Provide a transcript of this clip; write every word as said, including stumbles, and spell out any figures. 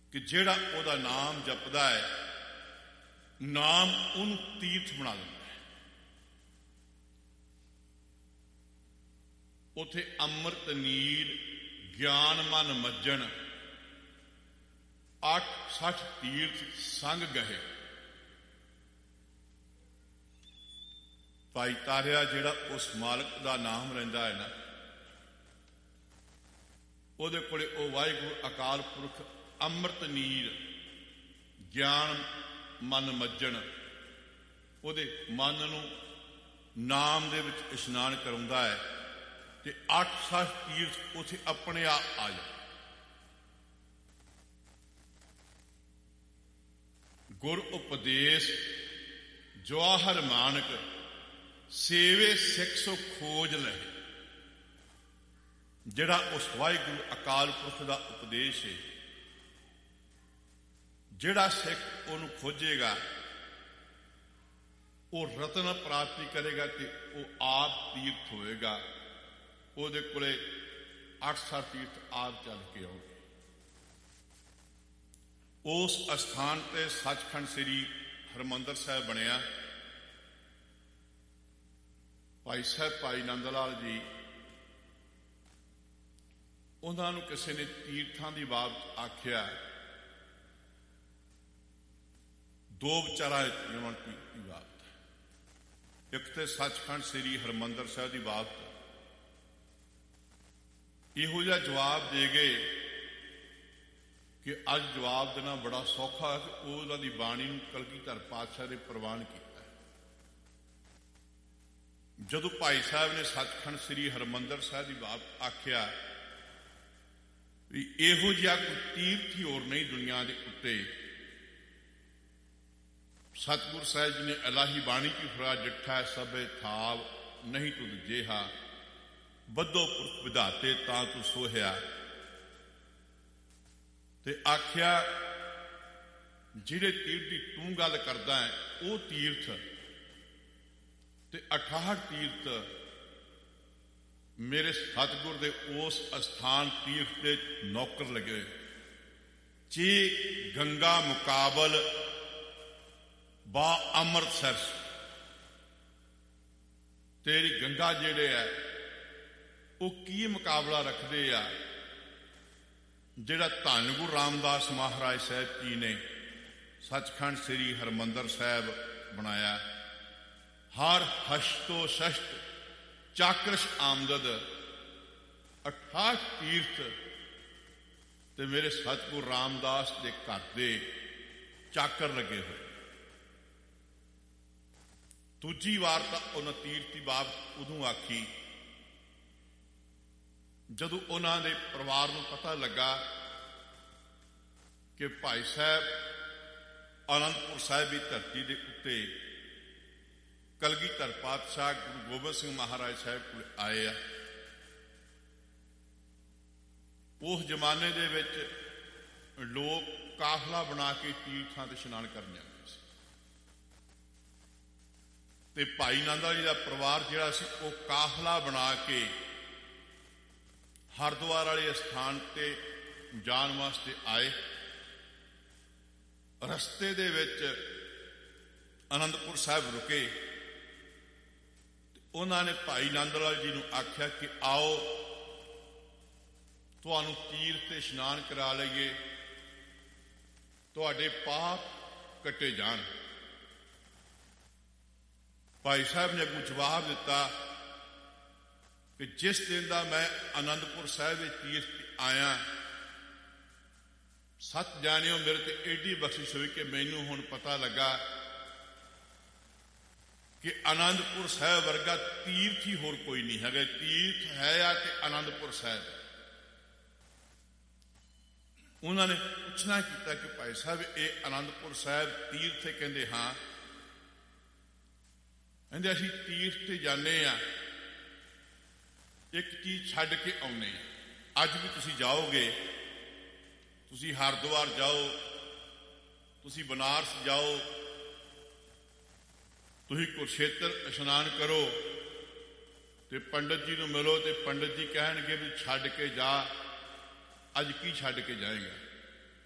ਕਿ ਜਿਹੜਾ ਉਹਦਾ ਨਾਮ ਜਪਦਾ ਹੈ, ਨਾਮ ਉਹਨੂੰ ਤੀਰਥ ਬਣਾ ਦਿੰਦਾ ਹੈ। ਉਥੇ ਅੰਮ੍ਰਿਤ ਨੀਰ ਗਿਆਨ ਮਨ ਮੱਜਣ, ਅੱਠ ਸੱਠ ਤੀਰਥ ਸੰਗ ਗਏ। ਭਾਈ ਤਾਰਿਆ ਜਿਹੜਾ ਉਸ ਮਾਲਕ ਦਾ ਨਾਮ ਲੈਂਦਾ ਹੈ ਨਾ, ਉਹਦੇ ਕੋਲੇ ਉਹ ਵਾਹਿਗੁਰੂ ਅਕਾਲ ਪੁਰਖ ਅੰਮ੍ਰਿਤ ਨੀਰ ਗਿਆਨ ਮਨ ਮੱਜਣ, ਉਹਦੇ ਮਨ ਨੂੰ ਨਾਮ ਦੇ ਵਿੱਚ ਇਸ਼ਨਾਨ ਕਰਾਉਂਦਾ ਹੈ ਤੇ ਅੱਠ ਸੱਠ ਤੀਰਥ ਉੱਥੇ ਆਪਣੇ ਆਪ ਆ ਜਾਂਦੇ। ਗੁਰ ਉਪਦੇਸ਼ ਜਵਾਹਰ ਮਾਨਕ, ਸੇਵੇ ਸਿੱਖ ਸੋ ਖੋਜ ਲਏ। ਜਿਹੜਾ ਉਸ ਵਾਹਿਗੁਰੂ ਅਕਾਲ ਪੁਰਖ ਦਾ ਉਪਦੇਸ਼ ਹੈ, ਜਿਹੜਾ ਸਿੱਖ ਉਹਨੂੰ ਖੋਜੇਗਾ ਉਹ ਰਤਨ ਪ੍ਰਾਪਤੀ ਕਰੇਗਾ ਤੇ ਉਹ ਆਪ ਤੀਰਥ ਹੋਏਗਾ। ਉਹਦੇ ਕੋਲੇ ਅੱਠ ਸੱਠ ਤੀਰਥ ਆਪ ਚੱਲ ਕੇ ਆਉਗੇ। ਉਸ ਅਸਥਾਨ ਤੇ ਸੱਚਖੰਡ ਸ੍ਰੀ ਹਰਿਮੰਦਰ ਸਾਹਿਬ ਬਣਿਆ। ਭਾਈ ਸਾਹਿਬ ਭਾਈ ਨੰਦ ਲਾਲ ਜੀ, ਉਹਨਾਂ ਨੂੰ ਕਿਸੇ ਨੇ ਤੀਰਥਾਂ ਦੀ ਬਾਬਤ ਆਖਿਆ। ਦੋ ਵਿਚਾਰਾਂ ਉਹਨਾਂ ਦੀ ਬਾਬਤ, ਇੱਕ ਤੇ ਸੱਚਖੰਡ ਸ੍ਰੀ ਹਰਿਮੰਦਰ ਸਾਹਿਬ ਦੀ ਬਾਬਤ ਇਹੋ ਜਿਹਾ ਜਵਾਬ ਦੇ ਗਏ ਕਿ ਅੱਜ ਜਵਾਬ ਦੇਣਾ ਬੜਾ ਸੌਖਾ ਹੈ। ਉਹਨਾਂ ਦੀ ਬਾਣੀ ਨੂੰ ਕਲਗੀਧਰ ਪਾਤਸ਼ਾਹ ਨੇ ਪ੍ਰਵਾਨ ਕੀਤਾ। ਜਦੋਂ ਭਾਈ ਸਾਹਿਬ ਨੇ ਸੱਚਖੰਡ ਸ੍ਰੀ ਹਰਿਮੰਦਰ ਸਾਹਿਬ ਦੀ ਬਾਤ ਆਖਿਆ ਵੀ ਇਹੋ ਜਿਹਾ ਕੋਈ ਤੀਰਥ ਹੀ ਹੋਰ ਨਹੀਂ ਦੁਨੀਆ ਦੇ ਉੱਤੇ। ਸਤਿਗੁਰ ਸਾਹਿਬ ਜੀ ਨੇ ਇਲਾਹੀ ਬਾਣੀ ਕੀ ਫਰਾ ਡਿੱਠਾ ਸਭੇ ਥਾਵ ਨਹੀਂ ਤੁਧ ਜੇਹਾ, ਬੱਧੋ ਪੁਰਖ ਵਿਧਾਤੇ ਤਾਂ ਤੂੰ ਸੋਹਿਆ। ਤੇ ਆਖਿਆ ਜਿਹੜੇ ਤੀਰਥ ਦੀ ਤੂੰ ਗੱਲ ਕਰਦਾ ਹੈ ਉਹ ਤੀਰਥ ਤੇ ਅਠਾਹਠ ਤੀਰਥ ਮੇਰੇ ਸਤਿਗੁਰ ਦੇ ਉਸ ਅਸਥਾਨ ਤੀਰਥ ਦੇ ਨੌਕਰ ਲੱਗੇ। ਚੇ ਗੰਗਾ ਮੁਕਾਬਲ ਬਾ ਅੰਮ੍ਰਿਤਸਰ, ਤੇਰੀ ਗੰਗਾ ਜਿਹੜੇ ਹੈ ਉਹ ਕੀ ਮੁਕਾਬਲਾ ਰੱਖਦੇ ਆ ਜਿਹੜਾ ਧੰਨ ਗੁਰੂ ਰਾਮਦਾਸ ਮਹਾਰਾਜ ਸਾਹਿਬ ਜੀ ਨੇ ਸੱਚਖੰਡ ਸ੍ਰੀ ਹਰਿਮੰਦਰ ਸਾਹਿਬ ਬਣਾਇਆ। ਹਰ ਹਸ਼ਤੋ ਸ਼ਸ਼ਤ ਚਾਕਰਸ਼ ਆਮਦਦ, ਅਠਾਹਠ ਤੀਰਥ ਤੇ ਮੇਰੇ ਸਤਿਗੁਰੂ ਰਾਮਦਾਸ ਦੇ ਘਰ ਦੇ ਚਾਕਰ ਲੱਗੇ ਹੋਏ। ਦੂਜੀ ਵਾਰ ਤਾਂ ਉਹਨਾਂ ਤੀਰਥ ਦੀ ਬਾਤ ਉਦੋਂ ਆਖੀ ਜਦੋਂ ਉਹਨਾਂ ਦੇ ਪਰਿਵਾਰ ਨੂੰ ਪਤਾ ਲੱਗਾ ਕਿ ਭਾਈ ਸਾਹਿਬ ਅਨੰਦਪੁਰ ਸਾਹਿਬ ਦੀ ਧਰਤੀ ਦੇ ਉੱਤੇ ਕਲਗੀਧਰ ਪਾਤਸ਼ਾਹ ਗੁਰੂ ਗੋਬਿੰਦ ਸਿੰਘ ਮਹਾਰਾਜ ਸਾਹਿਬ ਕੋਲ ਆਏ ਆ। ਉਸ ਜ਼ਮਾਨੇ ਦੇ ਵਿੱਚ ਲੋਕ ਕਾਫਲਾ ਬਣਾ ਕੇ ਤੀਰਥਾਂ ਤੇ ਇਸ਼ਨਾਨ ਕਰਨ ਜਾਂਦੇ ਸੀ ਤੇ ਭਾਈ ਨੰਦਾ ਜੀ ਦਾ ਪਰਿਵਾਰ ਜਿਹੜਾ ਸੀ ਉਹ ਕਾਫਲਾ ਬਣਾ ਕੇ ਹਰਿਦੁਆਰ ਵਾਲੇ ਸਥਾਨ ਤੇ ਜਾਣ ਵਾਸਤੇ ਆਏ। ਰਸਤੇ ਦੇ ਵਿੱਚ ਅਨੰਦਪੁਰ ਸਾਹਿਬ ਰੁਕੇ। ਉਹਨਾਂ ਨੇ ਭਾਈ ਨੰਦ ਲਾਲ ਜੀ ਨੂੰ ਆਖਿਆ ਕਿ ਆਓ ਤੁਹਾਨੂੰ ਤੀਰਥ ਤੇ ਇਸ਼ਨਾਨ ਕਰਾ ਲਈਏ, ਤੁਹਾਡੇ ਪਾਪ ਕੱਟੇ ਜਾਣ। ਭਾਈ ਸਾਹਿਬ ਨੇ ਅੱਗੋਂ ਜਵਾਬ ਦਿੱਤਾ ਕਿ ਜਿਸ ਦਿਨ ਦਾ ਮੈਂ ਅਨੰਦਪੁਰ ਸਾਹਿਬ ਵਿੱਚ ਤੀਰਥ ਆਇਆ, ਸੱਚ ਜਾਣਿਓ ਮੇਰੇ ਤੇ ਏਡੀ ਬਖਸ਼ਿਸ਼ ਹੋਈ ਕਿ ਮੈਨੂੰ ਹੁਣ ਪਤਾ ਲੱਗਾ ਕਿ ਅਨੰਦਪੁਰ ਸਾਹਿਬ ਵਰਗਾ ਤੀਰਥ ਹੀ ਹੋਰ ਕੋਈ ਨਹੀਂ ਹੈਗਾ। ਤੀਰਥ ਹੈ ਆ ਤੇ ਅਨੰਦਪੁਰ ਸਾਹਿਬ। ਉਹਨਾਂ ਨੇ ਪੁੱਛਣਾ ਕੀਤਾ ਕਿ ਭਾਈ ਸਾਹਿਬ ਇਹ ਅਨੰਦਪੁਰ ਸਾਹਿਬ ਤੀਰਥ ਹੈ? ਕਹਿੰਦੇ ਹਾਂ। ਕਹਿੰਦੇ ਅਸੀਂ ਤੀਰਥ ਤੇ ਜਾਂਦੇ ਆ, ਇੱਕ ਚੀਜ਼ ਛੱਡ ਕੇ ਆਉਂਦੇ ਆ। ਅੱਜ ਵੀ ਤੁਸੀਂ ਜਾਓਗੇ, ਤੁਸੀਂ ਹਰਿਦੁਆਰ ਜਾਓ, ਤੁਸੀਂ ਬਨਾਰਸ ਜਾਓ, ਤੁਸੀਂ ਕੁਰਸ਼ੇਤਰ ਇਸ਼ਨਾਨ ਕਰੋ ਤੇ ਪੰਡਤ ਜੀ ਨੂੰ ਮਿਲੋ ਤੇ ਪੰਡਤ ਜੀ ਕਹਿਣਗੇ ਵੀ ਛੱਡ ਕੇ ਜਾ। ਅੱਜ ਕੀ ਛੱਡ ਕੇ ਜਾਏਗਾ?